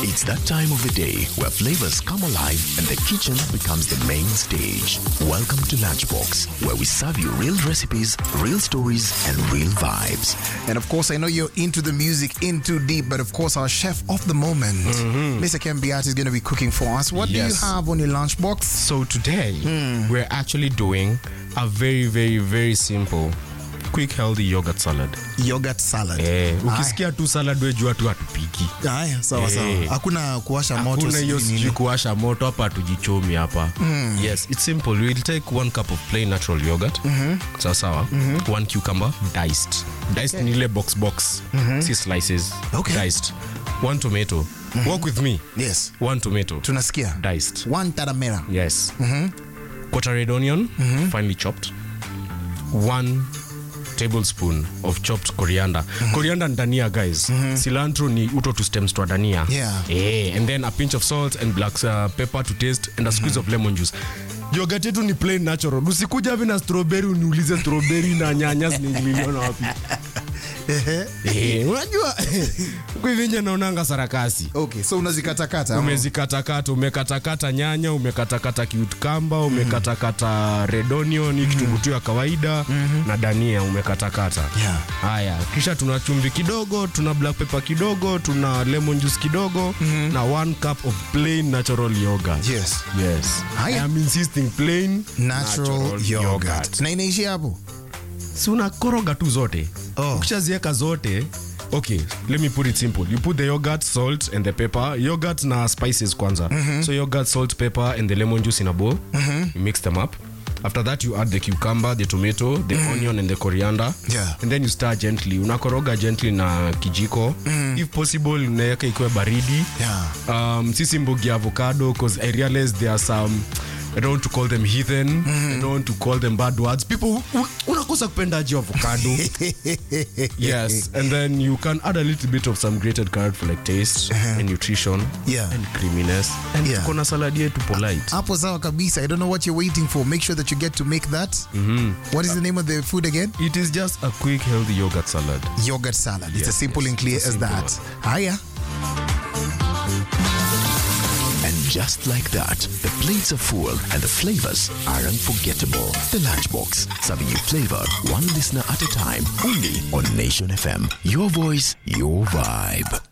It's that time of the day where flavors come alive and the kitchen becomes the main stage. Welcome to Lunchbox, where we serve you real recipes, real stories, and real vibes. And of course, I know you're into the music, in too deep, but of course, our chef of the moment, Mr. Ken Biat, is going to be cooking for us. What do you have on your lunchbox? So today, we're actually doing a very, very, very simple, quick, healthy yogurt salad. Yogurt salad. Ukisikia tu salad we jua tu hatupiki. Haya, sawa sawa. Hakuna kuwasha moto. Hakuna hiyo sijui kuwasha moto hapa, hatujichomi hapa. Yes, it's simple. We'll take 1 cup of plain natural yogurt. Sawa. 1 cucumber, diced. Diced ni ile box. See slices. Okay. Diced. 1 tomato. Walk with me. Yes. 1 tomato. Tunasikia. Diced. 1 taramera. Yes. Quarter red onion, finely chopped. 1 tablespoon of chopped coriander. Coriander and dania, guys. Cilantro ni uto to stems to dania. Yeah. And then a pinch of salt and black pepper to taste and a squeeze of lemon juice. Yogurt yetu ni plain natural. Usikuja hivi na strawberry uniulize strawberry na nyanya ziniliona wapi. Unajua kuivinja naonanga sarakasi. Okay, so unazikatakata. Umekatakata nyanya, umekatakata cucumber, umekatakata red onion, kitunguu ya kawaida na dania umekatakata. Haya, kisha tuna chumvi kidogo, tuna black pepper kidogo, tuna lemon juice kidogo na 1 cup of plain natural yogurt. Yes. I am insisting plain natural yogurt. Na inaishia hapo. Si unakoroga tu zote. Ukishaziweka zote, okay, let me put it simple. You put the yogurt, salt and the pepper. Yogurt na spices kwanza. So yogurt, salt, pepper and the lemon juice in a bowl. You mix them up. After that you add the cucumber, the tomato, the onion and the coriander. And then you stir gently. Unakoroga gently na kijiko. If possible unaweka ikiwa baridi. Sisi mbogi avocado, because I realize there are some, I don't want to call them heathen. I don't want to call them bad words. People unakosa kupenda aje avocado. Yes, and then you can add a little bit of some grated carrot for like taste and nutrition and creaminess. And kona salad yetu polite. Hapo sawa kabisa. I don't know what you're waiting for. Make sure that you get to make that. What is the name of the food again? It is just a quick, healthy yogurt salad. Yogurt salad. It's as simple and clear as that. Hiya. And just like that, the plates are full and the flavors are unforgettable. The Lunchbox, serving you flavor, one listener at a time, only on Nation FM. Your voice, your vibe.